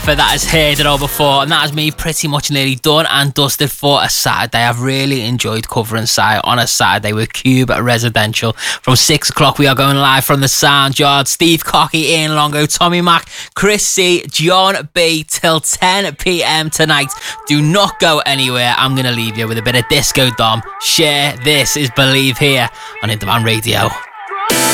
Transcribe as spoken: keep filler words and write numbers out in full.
For that has heard it all before, and that is me pretty much nearly done and dusted for a Saturday. I've really enjoyed covering Sight on a Saturday with Cube Residential. From six o'clock we are going live from the Sound Yard. Steve Cocky, Ian Longo, Tommy Mac, Chris C, John B till ten p.m. tonight. Do not go anywhere. I'm going to leave you with a bit of Disco Dom. Share. This is Believe here on Interman Radio.